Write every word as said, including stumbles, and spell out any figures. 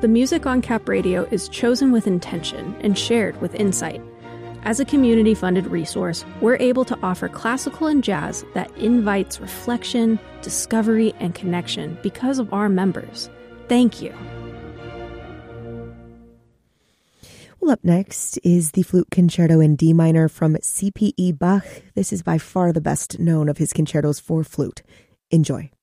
The music on Cap Radio is chosen with intention and shared with insight. As a community-funded resource, we're able to offer classical and jazz that invites reflection, discovery, and connection because of our members. Thank you. Well, up next is the Flute Concerto in D minor from C P E Bach. This is by far the best known of his concertos for flute. Enjoy.